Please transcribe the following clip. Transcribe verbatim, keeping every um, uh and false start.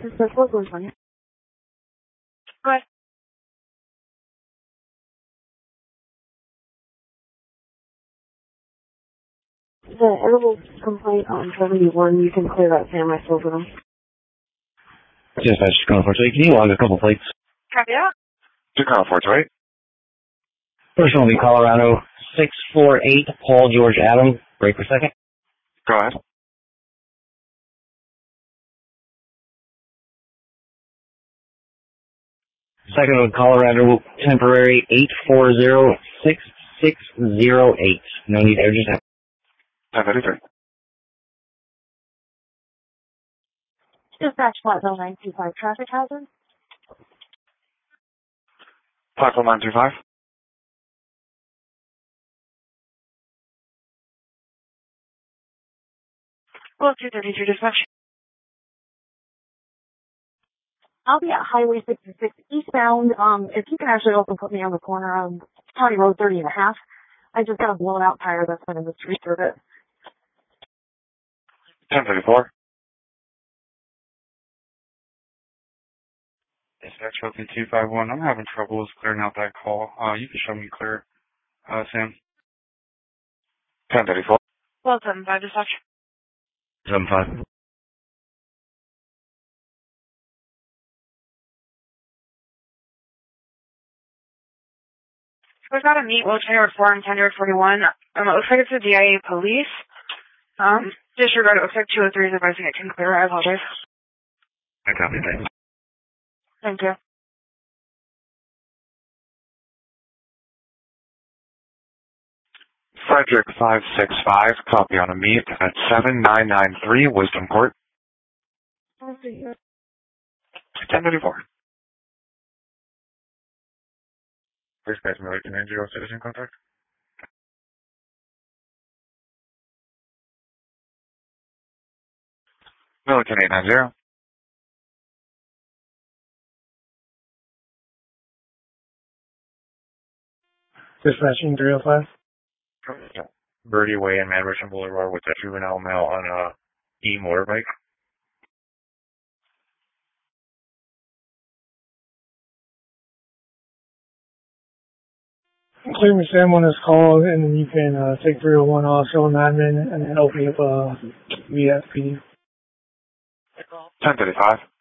This is Brooklyn for you. Go ahead. The animal complaint on seventy-one, you can clear that Sam, I spoke with him. Dispatch, Colonel Forte, can you log a couple plates? Copy that. To Colonel Forte. First one will be Colorado six four eight, Paul George Adam. Break for a second. Go ahead. Second one, Colorado temporary eight four zero six six zero eight. No need there, just have. ten thirty-three. Dispatch Plateau nine two five traffic hazard. Platform nine two five. Well, two thirty-two dispatch. I'll be at Highway sixty-six eastbound. Um, if you can actually also put me on the corner of County Road thirty and a half. I just got a blown out tire that's been in the street for a bit. ten thirty-four. Dispatch Open two five one. I'm having troubles clearing out that call. Uh, you can show me clear, uh, Sam. ten thirty-four. Well, seven five dispatch. seven five. We've got a meet Will Taylor four and ten forty-one. Um, it looks like it's the D I A police. Um, disregard, it looks like two oh three is advising it can clear. I apologize. I copy that. Thank you. Frederick five six five, copy on a meet at seven nine nine three Wisdom Court. ten thirty-four. Dispatch Milliken nine zero citizen contact. Milliken eight nine zero. Dispatching three oh five. Birdie Way and Madison Boulevard with a juvenile male on a e-motorbike. Clear me Sam on this call, and then you can uh, take three oh one off, show an admin, and then open up uh, V F P. ten thirty-five.